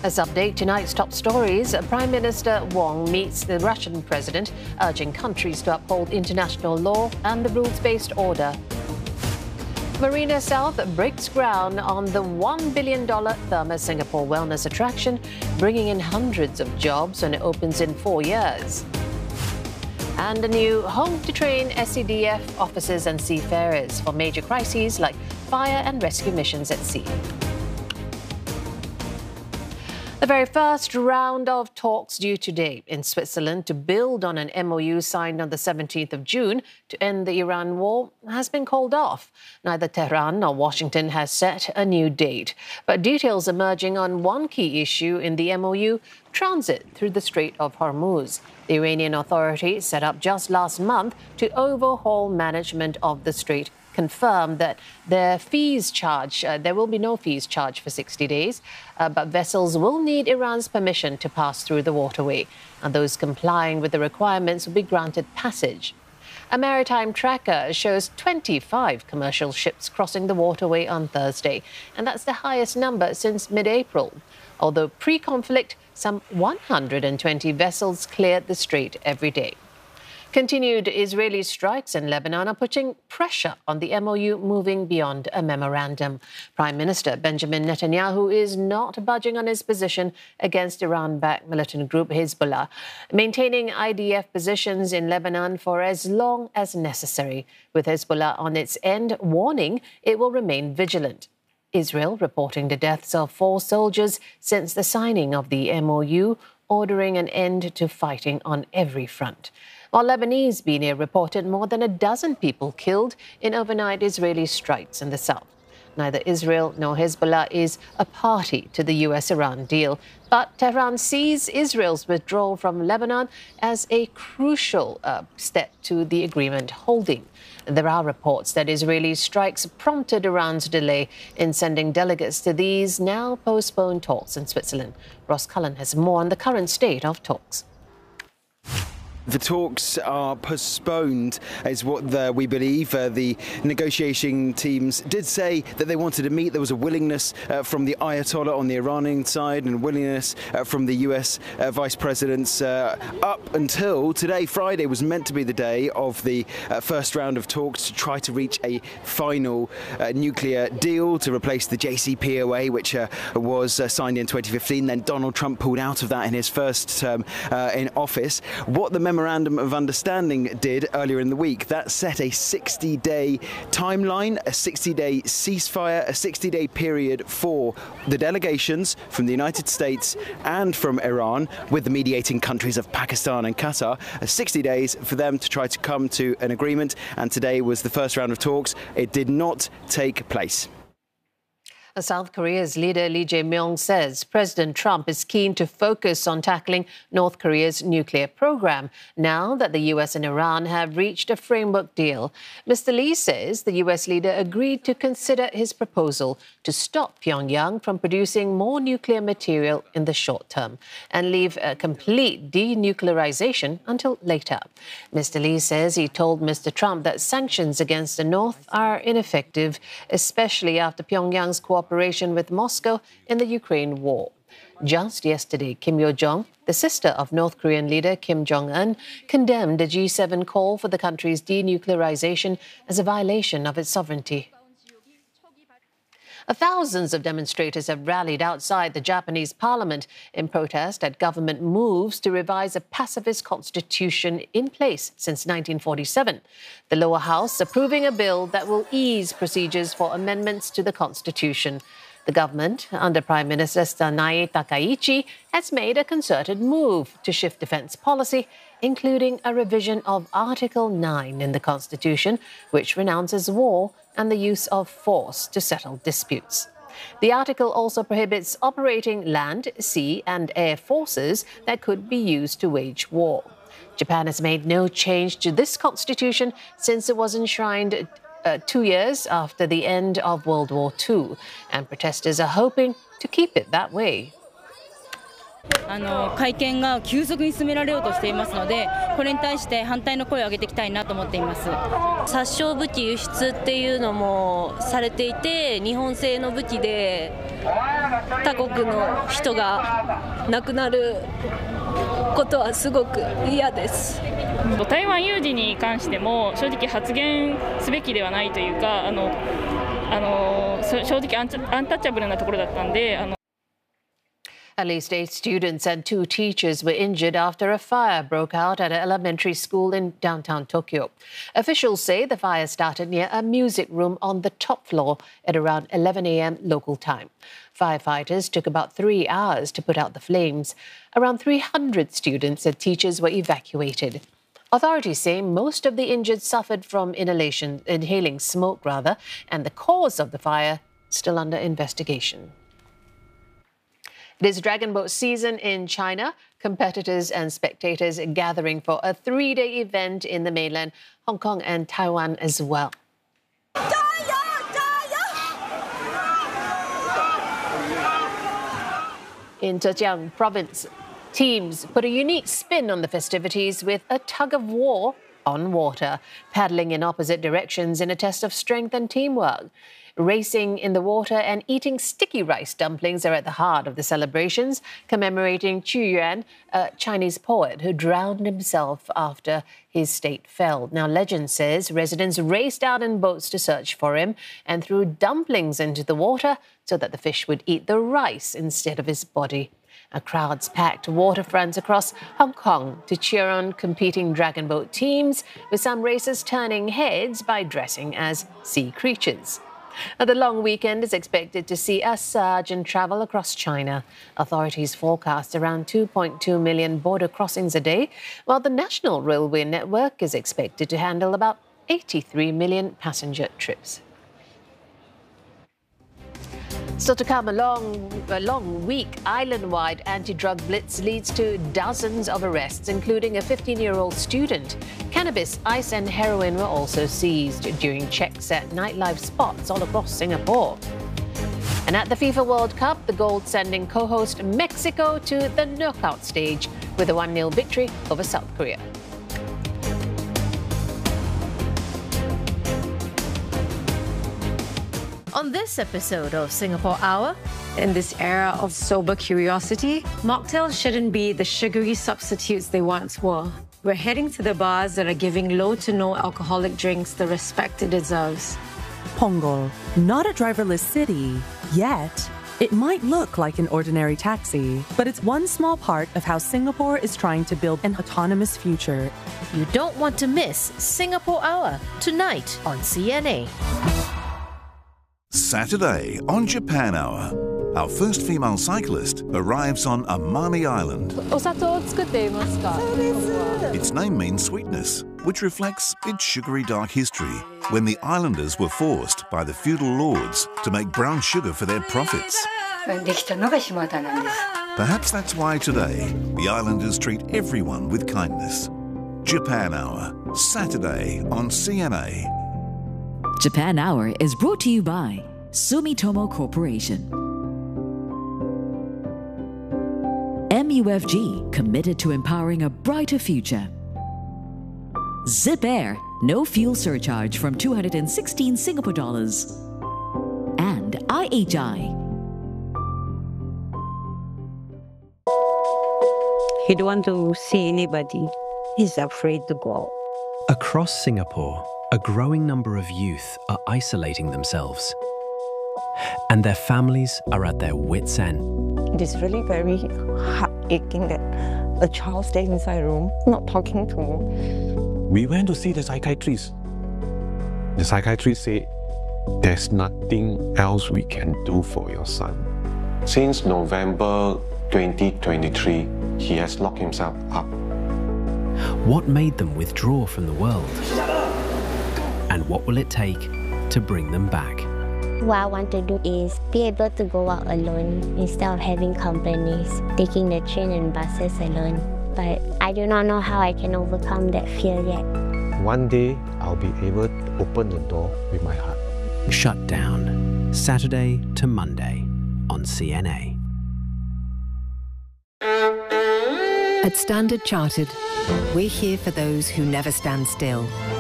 As update tonight's top stories, Prime Minister Wong meets the Russian president, urging countries to uphold international law and the rules-based order. Marina South breaks ground on the $1 billion Therma Singapore wellness attraction, bringing in hundreds of jobs when it opens in 4 years. And a new home to train SCDF officers and seafarers for major crises like fire and rescue missions at sea. The very first round of talks due today in Switzerland to build on an MOU signed on the 17th of June to end the Iran war has been called off. Neither Tehran nor Washington has set a new date. But details emerging on one key issue in the MOU: transit through the Strait of Hormuz. The Iranian authority, set up just last month to overhaul management of the strait, confirmed that there will be no fees charged for 60 days, but vessels will need Iran's permission to pass through the waterway, and those complying with the requirements will be granted passage. A maritime tracker shows 25 commercial ships crossing the waterway on Thursday, and that's the highest number since mid-April. Although pre-conflict, some 120 vessels cleared the strait every day. Continued Israeli strikes in Lebanon are putting pressure on the MOU moving beyond a memorandum. Prime Minister Benjamin Netanyahu is not budging on his position against Iran-backed militant group Hezbollah, maintaining IDF positions in Lebanon for as long as necessary, with Hezbollah on its end warning it will remain vigilant. Israel reporting the deaths of 4 soldiers since the signing of the MOU, ordering an end to fighting on every front. While Lebanese media reported more than a dozen people killed in overnight Israeli strikes in the south. Neither Israel nor Hezbollah is a party to the US-Iran deal, but Tehran sees Israel's withdrawal from Lebanon as a crucial step to the agreement holding. There are reports that Israeli strikes prompted Iran's delay in sending delegates to these now postponed talks in Switzerland. Ross Cullen has more on the current state of talks. The talks are postponed, is what we believe. The negotiating teams did say that they wanted to meet. There was a willingness from the Ayatollah on the Iranian side and willingness from the US vice presidents up until today. Friday was meant to be the day of the first round of talks to try to reach a final nuclear deal to replace the JCPOA, which was signed in 2015. Then Donald Trump pulled out of that in his first term in office. What the Memorandum of Understanding did earlier in the week, that set a 60-day timeline, a 60-day ceasefire, a 60-day period for the delegations from the United States and from Iran, with the mediating countries of Pakistan and Qatar, 60 days for them to try to come to an agreement. And today was the first round of talks. It did not take place. South Korea's leader Lee Jae-myung says President Trump is keen to focus on tackling North Korea's nuclear program now that the US and Iran have reached a framework deal. Mr. Lee says the US leader agreed to consider his proposal to stop Pyongyang from producing more nuclear material in the short term and leave a complete denuclearization until later. Mr. Lee says he told Mr. Trump that sanctions against the North are ineffective, especially after Pyongyang's cooperation with Moscow in the Ukraine war. Just yesterday, Kim Yo-jong, the sister of North Korean leader Kim Jong-un, condemned a G7 call for the country's denuclearization as a violation of its sovereignty. Thousands of demonstrators have rallied outside the Japanese parliament in protest at government moves to revise a pacifist constitution in place since 1947. The lower house approving a bill that will ease procedures for amendments to the constitution. The government, under Prime Minister Sanae Takaichi, has made a concerted move to shift defense policy, including a revision of Article 9 in the Constitution, which renounces war and the use of force to settle disputes. The article also prohibits operating land, sea and air forces that could be used to wage war. Japan has made no change to this constitution since it was enshrined 2 years after the end of World War II, and protesters are hoping to keep it that way. 改憲が急速に進められようとしていますので、これに対して反対の声を上げていきたいなと思っています。 殺傷武器輸出っていうのもされていて、日本製の武器で他国の人が亡くなることはすごく嫌です。 台湾有事に関しても正直発言すべきではないというか、正直アンタッチャブルなところだったんで。 At least 8 students and 2 teachers were injured after a fire broke out at an elementary school in downtown Tokyo. Officials say the fire started near a music room on the top floor at around 11 a.m. local time. Firefighters took about 3 hours to put out the flames. Around 300 students and teachers were evacuated. Authorities say most of the injured suffered from inhaling smoke, and the cause of the fire still under investigation. It is Dragon Boat season in China. Competitors and spectators gathering for a 3-day event in the mainland, Hong Kong and Taiwan as well. In Zhejiang province, teams put a unique spin on the festivities with a tug-of-war on water, paddling in opposite directions in a test of strength and teamwork. Racing in the water and eating sticky rice dumplings are at the heart of the celebrations, commemorating Qu Yuan, a Chinese poet who drowned himself after his state fell. Now, legend says residents raced out in boats to search for him and threw dumplings into the water so that the fish would eat the rice instead of his body. Crowds packed waterfronts across Hong Kong to cheer on competing dragon boat teams, with some racers turning heads by dressing as sea creatures. The long weekend is expected to see a surge in travel across China. Authorities forecast around 2.2 million border crossings a day, while the national railway network is expected to handle about 83 million passenger trips. Still to come, a long week island-wide anti-drug blitz leads to dozens of arrests, including a 15-year-old student. Cannabis, ice and heroin were also seized during checks at nightlife spots all across Singapore. And at the FIFA World Cup, the Gold sending co-host Mexico to the knockout stage with a 1-0 victory over South Korea. On this episode of Singapore Hour, in this era of sober curiosity, mocktails shouldn't be the sugary substitutes they once were. We're heading to the bars that are giving low to no alcoholic drinks the respect it deserves. Punggol, not a driverless city yet. It might look like an ordinary taxi, but it's one small part of how Singapore is trying to build an autonomous future. You don't want to miss Singapore Hour tonight on CNA. Saturday on Japan Hour, our first female cyclist arrives on Amami Island. Its name means sweetness, which reflects its sugary dark history when the islanders were forced by the feudal lords to make brown sugar for their profits. Perhaps that's why today the islanders treat everyone with kindness. Japan Hour, Saturday on CNA. Japan Hour is brought to you by Sumitomo Corporation. MUFG, committed to empowering a brighter future. Zip Air, no fuel surcharge from 216 Singapore dollars. And IHI. He don't want to see anybody. He's afraid to go out. Across Singapore, a growing number of youth are isolating themselves, and their families are at their wits' end. It is really very heartaching that a child stays inside a room, not talking to me. We went to see the psychiatrist. The psychiatrist said, there's nothing else we can do for your son. Since November 2023, he has locked himself up. What made them withdraw from the world? And what will it take to bring them back? What I want to do is be able to go out alone instead of having companies, taking the train and buses alone. But I do not know how I can overcome that fear yet. One day, I'll be able to open the door with my heart. Shut Down, Saturday to Monday on CNA. At Standard Chartered, we're here for those who never stand still